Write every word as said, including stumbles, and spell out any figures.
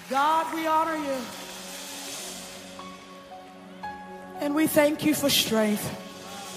God, we honor you. And we thank you for strength.